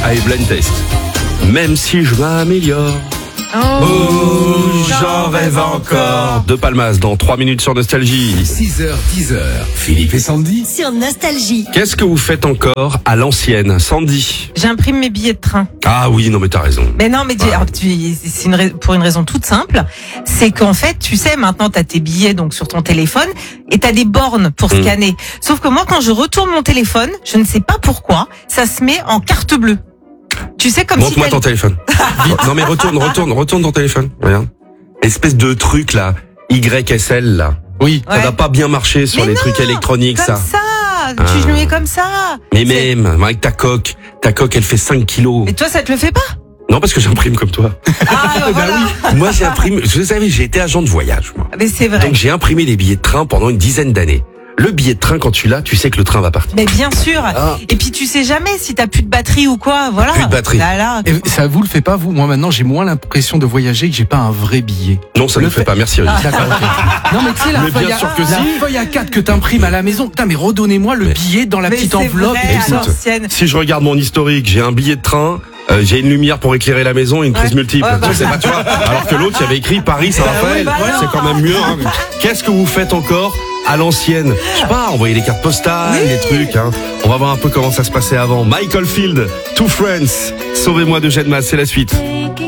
Allez, blind test. Même si je m'améliore. Oh, j'en rêve encore. De Palmas dans 3 minutes sur Nostalgie. 6h, 10h, Philippe et Sandy. Sur Nostalgie. Qu'est-ce que vous faites encore à l'ancienne, Sandy? J'imprime mes billets de train. Ah oui, non mais t'as raison. Mais non, mais c'est pour une raison toute simple. C'est qu'en fait, tu sais, maintenant t'as tes billets donc sur ton téléphone et t'as des bornes pour scanner. Sauf que moi, quand je retourne mon téléphone, je ne sais pas pourquoi, ça se met en carte bleue. Tu sais, comme Montre-moi ton téléphone. Non mais retourne ton téléphone. Regarde. Espèce de truc là, YSL là. Oui. Ça va pas bien marcher sur les trucs électroniques comme ça. Tu le mets comme ça. Mais même, avec ta coque elle fait 5 kilos. Et toi, ça te le fait pas? Non, parce que j'imprime comme toi. Ah, voilà. Oui. Moi, j'imprime, vous savez, j'ai été agent de voyage, moi. Mais c'est vrai. Donc, j'ai imprimé des billets de train pendant une dizaine d'années. Le billet de train, quand tu l'as, tu sais que le train va partir. Mais bien sûr. Et puis tu sais jamais si t'as plus de batterie ou quoi, voilà. Plus de batterie. Là. Et ça vous le fait pas, vous? Moi, maintenant, j'ai moins l'impression de voyager que j'ai pas un vrai billet. Non, ça ne le fait pas, merci Rudy. D'accord, ok. Non, mais tu sais, Mais bien sûr que la si. feuille A4 que t'imprimes à la maison. Putain, mais redonnez-moi le billet dans la Mais petite c'est enveloppe. vrai, et tout ça. à l'ancienne. Si je regarde mon historique, j'ai un billet de train, j'ai une lumière pour éclairer la maison et une prise multiple. Ouais, bah. Tu sais pas, tu vois. Alors que l'autre, il y avait écrit Paris, Saint-Raphaël. oui, bah C'est quand même mieux, hein. Qu'est-ce que vous faites encore à l'ancienne? Je sais pas, envoyer des cartes postales, des trucs, hein. On va voir un peu comment ça se passait avant. Michael Field, Two Friends. Sauvez-moi de Gedma, c'est la suite.